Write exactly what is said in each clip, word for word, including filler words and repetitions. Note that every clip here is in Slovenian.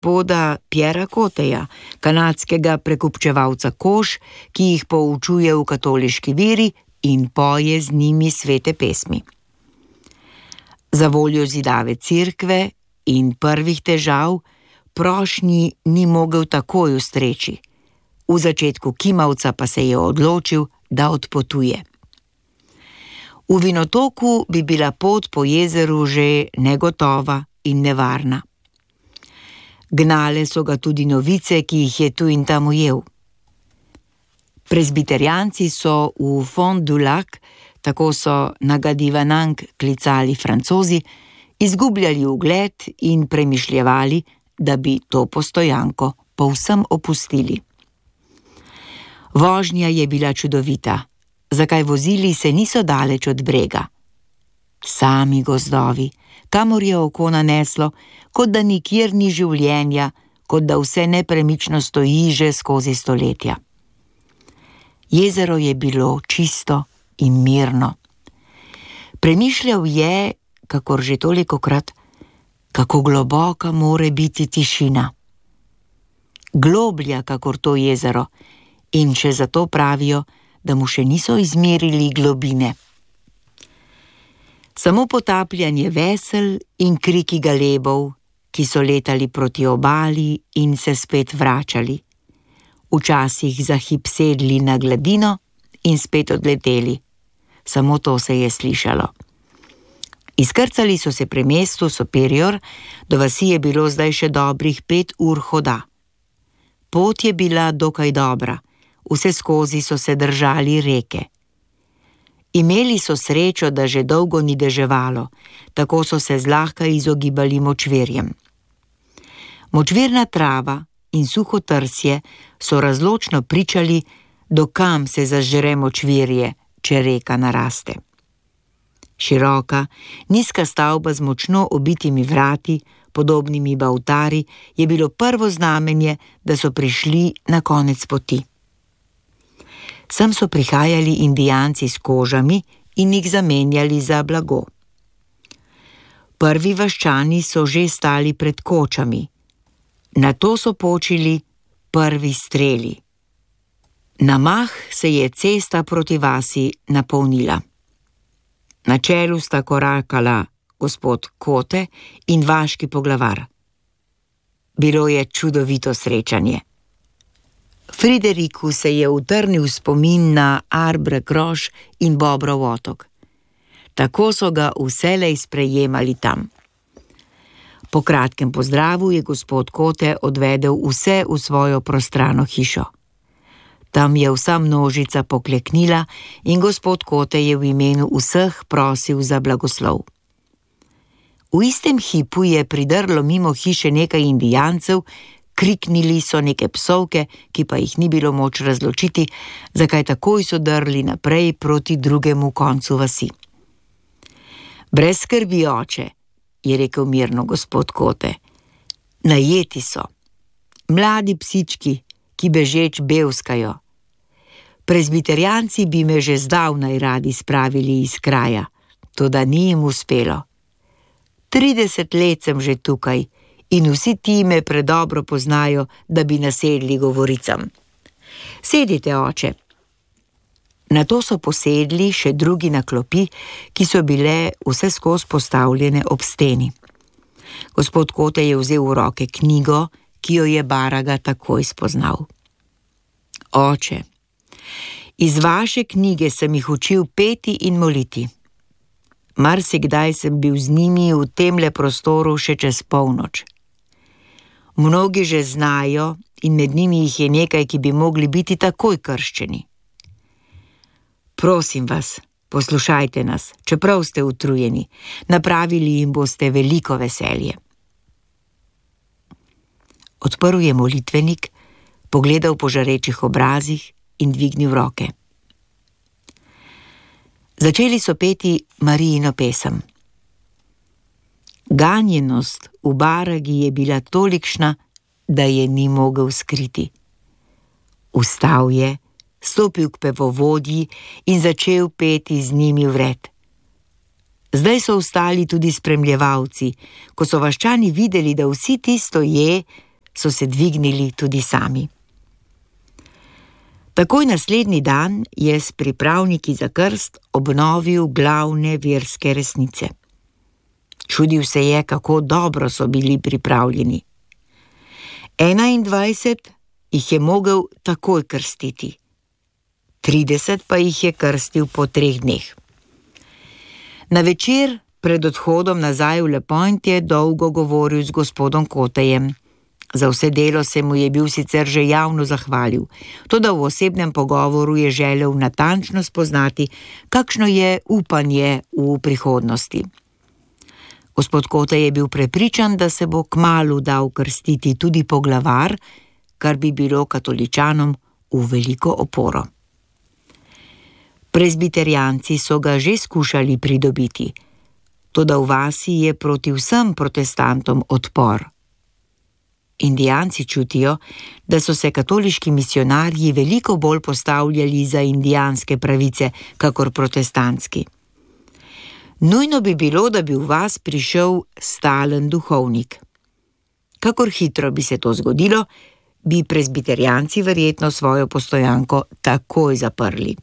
gospoda Pierra Coteja, kanadskega prekupčevalca kož, ki jih poučuje v katoliški veri in poje z njimi svete pesmi. Za voljo zidave cerkve in prvih težav prošnji ni mogel takoj ustreči. V začetku kimavca pa se je odločil, da odpotuje. V Vinotoku bi bila pot po jezeru že negotova in nevarna. Gnale so ga tudi novice, ki jih je tu in tam ujel. Prezbiterijanci so v Fond du Lac, tako so na Gadivanang klicali Francozi, izgubljali ugled in premišljevali, da bi to postojanko povsem opustili. Vožnja je bila čudovita, zakaj vozili se niso daleč od brega. Sami gozdovi, kamor je oko naneslo, kot da nikjer ni življenja, kot da vse nepremično stoji že skozi stoletja. Jezero je bilo čisto in mirno. Premišljal je, kakor že tolikokrat, kako globoka more biti tišina. Globlja, kakor to jezero, in še zato pravijo, da mu še niso izmerili globine. Samo potapljanje vesel in kriki galebov, ki so letali proti obali in se spet vračali. Včasih za hip sedli na gladino in spet odleteli. Samo to se je slišalo. Izkrcali so se pri mestu Superior, do vasi je bilo zdaj še dobrih pet ur hoda. Pot je bila dokaj dobra, vse skozi so se držali reke. Imeli so srečo, da že dolgo ni deževalo, tako so se zlahka izogibali močvirjem. Močvirna trava in suho trsje so razločno pričali, do kam se zažre močvirje, če reka naraste. Široka, nizka stavba z močno obitimi vrati, podobnimi bavtari, je bilo prvo znamenje, da so prišli na konec poti. Sem so prihajali indijanci s kožami in jih zamenjali za blago. Prvi vaščani so že stali pred kočami. Nato so počili prvi streli. Na mah se je cesta proti vasi napolnila. Na čelu sta korakala gospod Cote in vaški poglavar. Bilo je čudovito srečanje. Frideriku se je utrnil spomin na Arbre Groš in Bobrov otok. Tako so ga vselej sprejemali tam. Po kratkem pozdravu je gospod Cote odvedel vse v svojo prostrano hišo. Tam je vsa množica pokleknila in gospod Cote je v imenu vseh prosil za blagoslov. V istem hipu je pridrlo mimo hiše nekaj indijancev, kriknili so neke psovke, ki pa jih ni bilo moč razločiti, zakaj takoj so drli naprej proti drugemu koncu vasi. Brez skrbi, oče, je rekel mirno gospod Cote. Najeti so. Mladi psički, ki bežeč bevskajo. Prezbiterijanci bi me že zdavnaj radi spravili iz kraja, toda ni jim uspelo. Trideset let sem že tukaj in vsi ti me predobro poznajo, da bi nasedli govoricam. Sedite, oče. Nato so posedli še drugi na klopi, ki so bile vse skozi postavljene ob steni. Gospod Cote je vzel v roke knjigo, ki jo je Baraga takoj spoznal. Oče, iz vaše knjige sem jih učil peti in moliti. Marsikdaj sem bil z njimi v temle prostoru še čez polnoč. Mnogi že znajo in med njimi jih je nekaj, ki bi mogli biti takoj krščeni. Prosim vas, poslušajte nas, čeprav ste utrujeni, napravili jim boste veliko veselje. Odprl je molitvenik, pogledal po žarečih obrazih in dvignil roke. Začeli so peti Marijino pesem. Ganjenost v Baragi je bila tolikšna, da je ni mogel skriti. Vstal je, stopil k pevovodji in začel peti z njimi vred. Zdaj so vstali tudi spremljevalci, ko so vaščani videli, da vsi ti stoje, so se dvignili tudi sami. Takoj naslednji dan je s pripravniki za krst obnovil glavne verske resnice. Čudil se je, kako dobro so bili pripravljeni. enaindvajset jih je mogel takoj krstiti, trideset pa jih je krstil po treh dneh. Na večer pred odhodom nazaj v Le Point je dolgo govoril z gospodom Kotejem. Za vse delo se mu je bil sicer že javno zahvalil, toda v osebnem pogovoru je želel natančno spoznati, kakšno je upanje v prihodnosti. Gospod Kotej je bil prepričan, da se bo kmalu dal krstiti tudi poglavar, kar bi bilo katoličanom v veliko oporo. Prezbiterijanci so ga že skušali pridobiti, toda v vasi je proti vsem protestantom odpor. Indijanci čutijo, da so se katoliški misionarji veliko bolj postavljali za indijanske pravice, kakor protestantski. Nujno bi bilo, da bi v vas prišel stalen duhovnik. Kakor hitro bi se to zgodilo, bi prezbiterijanci verjetno svojo postojanko takoj zaprli.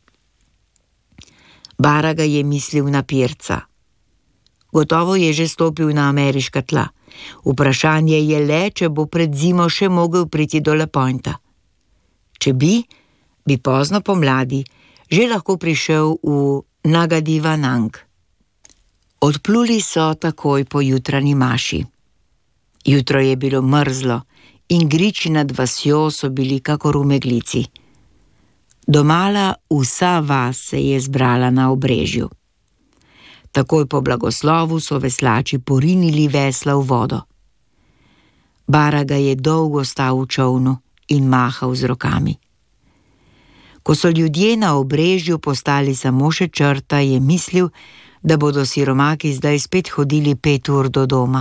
Baraga je mislil na Pirca. Gotovo je že stopil na ameriška tla. Vprašanje je le, če bo pred zimo še mogel priti do Le Pointa. Če bi, bi pozno pomladi že lahko prišel v Ngadivanang. Odpluli so takoj po jutranji maši. Jutro je bilo mrzlo in griči nad vasjo so bili kakor v meglici. Domala vsa vas se je zbrala na obrežju. Takoj po blagoslovu so veslači porinili vesla v vodo. Baraga je dolgo stal v čolnu in mahal z rokami. Ko so ljudje na obrežju postali samo še črta, je mislil, da bodo siromaki zdaj spet hodili pet ur do doma.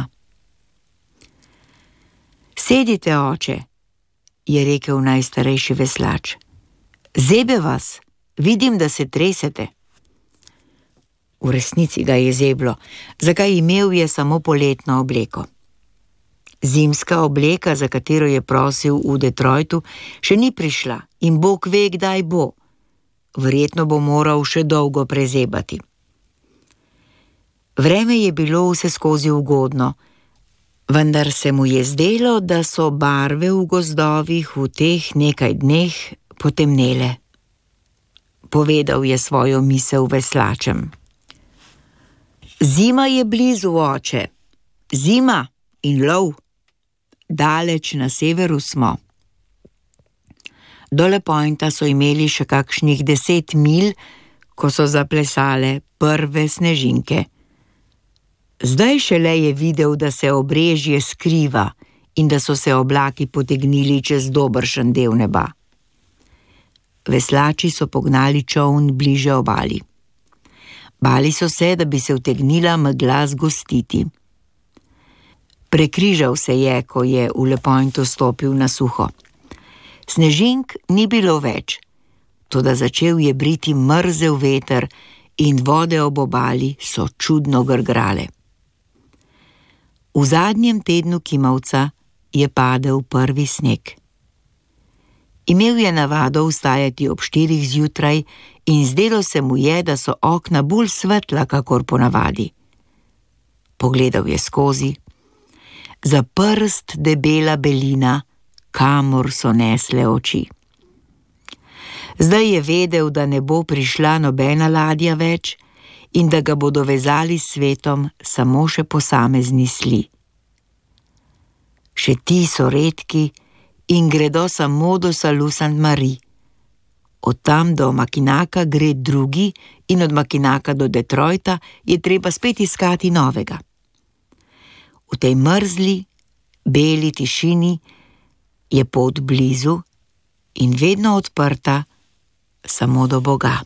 Sedite, oče, je rekel najstarejši veslač. Zebe vas, vidim, da se tresete. V resnici ga je zeblo, zakaj imel je samo poletno obleko. Zimska obleka, za katero je prosil v Detroitu, še ni prišla in Bog ve, kdaj bo. Verjetno bo moral še dolgo prezebati. Vreme je bilo vseskozi ugodno, vendar se mu je zdelo, da so barve v gozdovih v teh nekaj dneh potemnele. Povedal je svojo misel veslačem. Zima je blizu, oče. Zima in lov. Daleč na severu smo. Do Le Pointa so imeli še kakšnih deset milj, ko so zaplesale prve snežinke. Zdaj šele je videl, da se obrežje skriva in da so se oblaki potegnili čez dobršen del neba. Veslači so pognali čoln bliže obali. Bali so se, da bi se utegnila megla zgostiti. Prekrižal se je, ko je v Le Pointu stopil na suho. Snežink ni bilo več, toda začel je briti mrzel veter in vode ob obali so čudno grgrale. V zadnjem tednu kimavca je padel prvi sneg. Imel je navado vstajati ob štirih zjutraj in zdelo se mu je, da so okna bolj svetla, kakor ponavadi. Pogledal je skozi. Za prst debela belina, kamor so nesle oči. Zdaj je vedel, da ne bo prišla nobena ladja več in da ga bodo vezali s svetom samo še posamezni sli. Še ti so redki in gredo samo do Sault Ste. Marie. Od tam do Makinaka gre drugi in od Makinaka do Detroita je treba spet iskati novega. V tej mrzli, beli tišini je pot blizu in vedno odprta samo do Boga.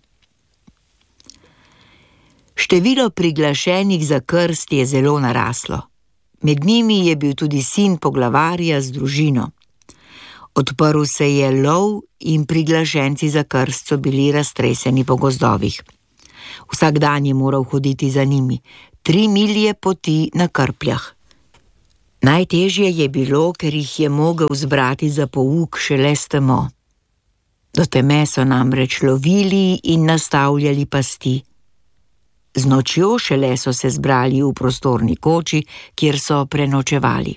Število priglašenih za krst je zelo naraslo. Med njimi je bil tudi sin poglavarja z družino. Odprl se je lov in priglašenci za krst so bili raztreseni po gozdovih. Vsak dan je moral hoditi za njimi, tri milje poti na krpljah. Najtežje je bilo, ker jih je mogel zbrati za pouk šele s temo. Do teme so namreč lovili in nastavljali pasti. Z nočjo šele so se zbrali v prostorni koči, kjer so prenočevali.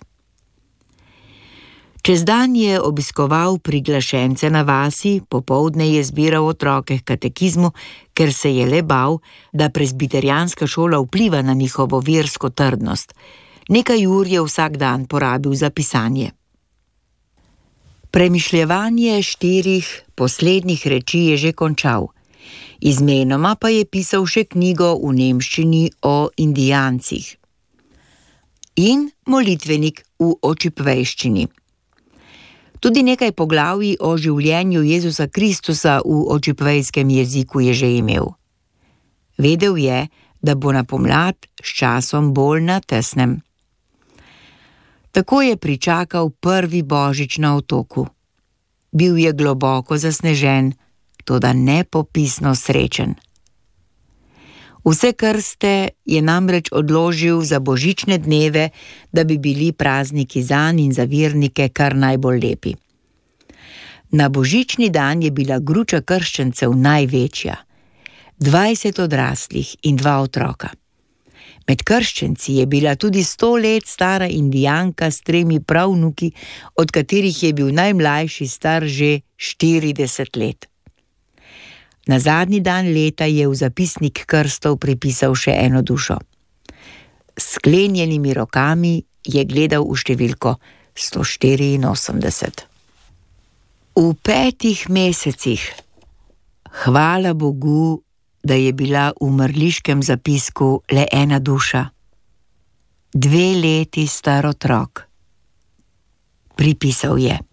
Čez dan je obiskoval priglašence na vasi, popoldne je zbiral otroke h katekizmu, ker se je le bal, da presbiterijanska šola vpliva na njihovo versko trdnost. Nekaj ur je vsak dan porabil za pisanje. Premišljevanje štirih poslednjih reči je že končal. Izmenoma pa je pisal še knjigo v nemščini o Indijancih in molitvenik v očipvejščini. Tudi nekaj poglavij o življenju Jezusa Kristusa v očipvejskem jeziku je že imel. Vedel je, da bo na pomlad s časom bolj na tesnem. Tako je pričakal prvi božič na otoku. Bil je globoko zasnežen, toda nepopisno srečen. Vse krste je namreč odložil za božične dneve, da bi bili prazniki zanj in za vernike kar najbolj lepi. Na božični dan je bila gruča krščencev največja, dvajset odraslih in dva otroka. Med krščenci je bila tudi sto let stara Indijanka s tremi pravnuki, od katerih je bil najmlajši star že štirideset let. Na zadnji dan leta je v zapisnik krstov pripisal še eno dušo. S sklenjenimi rokami je gledal v številko sto štiriinosemdeset. V petih mesecih, hvala Bogu, da je bila v mrliškem zapisku le ena duša. Dve leti star otrok. Pripisal je: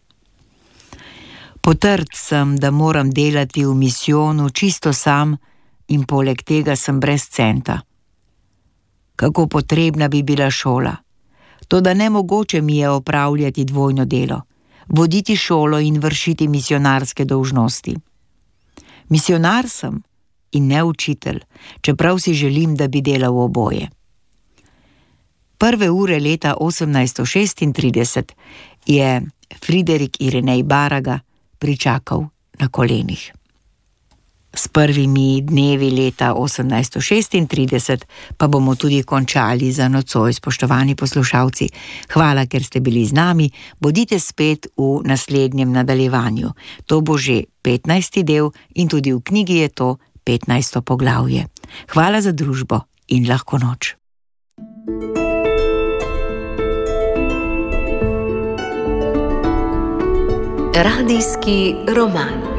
Potrt sem, da moram delati v misijonu čisto sam in poleg tega sem brez centa. Kako potrebna bi bila šola, toda nemogoče mi je opravljati dvojno delo, voditi šolo in vršiti misionarske dolžnosti. Misionar sem in ne učitelj, čeprav si želim, da bi delal oboje. Prve ure leta osemnajststo šestintrideset je Friderik Irinej Baraga pričakal na kolenih. S prvimi dnevi leta osemnajststo šestintrideset pa bomo tudi končali za nocoj, spoštovani poslušalci. Hvala, ker ste bili z nami, bodite spet v naslednjem nadaljevanju. To bo že petnajsti del in tudi v knjigi je to petnajsto poglavje. Hvala za družbo in lahko noč. Radijski roman.